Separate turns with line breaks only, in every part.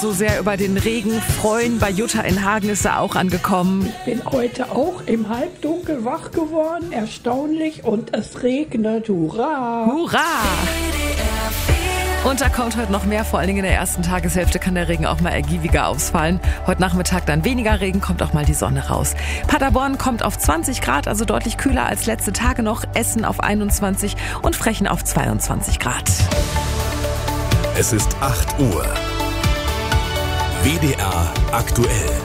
So sehr über den Regen freuen. Bei Jutta in Hagen ist er auch angekommen.
Ich bin heute auch im Halbdunkel wach geworden. Erstaunlich. Und es regnet. Hurra!
Hurra! Und da kommt heute noch mehr. Vor allen Dingen in der ersten Tageshälfte kann der Regen auch mal ergiebiger ausfallen. Heute Nachmittag dann weniger Regen, kommt auch mal die Sonne raus. Paderborn kommt auf 20 Grad, also deutlich kühler als letzte Tage noch. Essen auf 21 und Frechen auf 22 Grad.
Es ist 8 Uhr. WDR aktuell.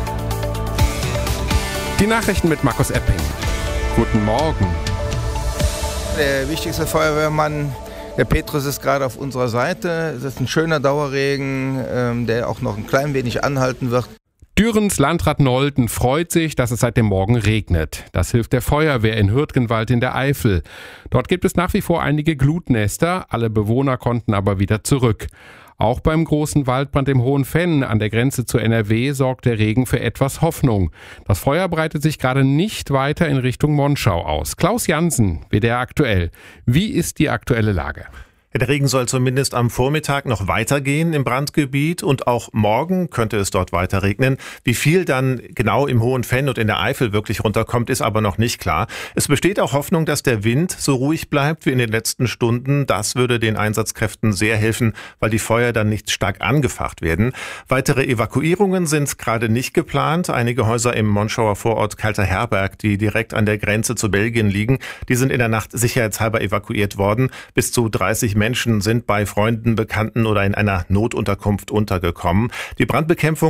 Die Nachrichten mit Markus Epping. Guten Morgen.
Der wichtigste Feuerwehrmann, der Petrus, ist gerade auf unserer Seite. Es ist ein schöner Dauerregen, der auch noch ein klein wenig anhalten wird.
Dürens Landrat Nolten freut sich, dass es seit dem Morgen regnet. Das hilft der Feuerwehr in Hürtgenwald in der Eifel. Dort gibt es nach wie vor einige Glutnester, alle Bewohner konnten aber wieder zurück. Auch beim großen Waldbrand im Hohenfenn an der Grenze zu NRW sorgt der Regen für etwas Hoffnung. Das Feuer breitet sich gerade nicht weiter in Richtung Monschau aus. Klaus Jansen, WDR aktuell. Wie ist die aktuelle Lage?
Der Regen soll zumindest am Vormittag noch weitergehen im Brandgebiet und auch morgen könnte es dort weiter regnen. Wie viel dann genau im Hohenfenn und in der Eifel wirklich runterkommt, ist aber noch nicht klar. Es besteht auch Hoffnung, dass der Wind so ruhig bleibt wie in den letzten Stunden. Das würde den Einsatzkräften sehr helfen, weil die Feuer dann nicht stark angefacht werden. Weitere Evakuierungen sind gerade nicht geplant. Einige Häuser im Monschauer Vorort Kalterherberg, die direkt an der Grenze zu Belgien liegen, die sind in der Nacht sicherheitshalber evakuiert worden. Bis zu 30 Menschen sind bei Freunden, Bekannten oder in einer Notunterkunft untergekommen. Die Brandbekämpfung